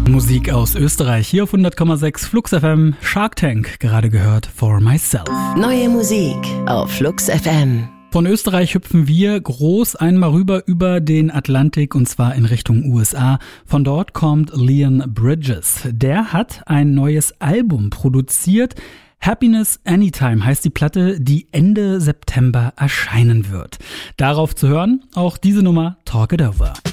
Musik aus Österreich, hier auf 100,6 Flux FM, Shark Tank, gerade gehört, For Myself. Neue Musik auf Flux FM. Von Österreich hüpfen wir groß einmal rüber über den Atlantik und zwar in Richtung USA. Von dort kommt Leon Bridges. Der hat ein neues Album produziert. Happiness Anytime heißt die Platte, die Ende September erscheinen wird. Darauf zu hören, auch diese Nummer Talk It Over.